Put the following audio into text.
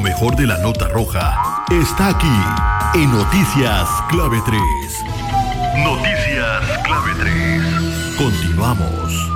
mejor de la nota roja está aquí en Noticias Clave 3. Noticias Clave 3. Continuamos.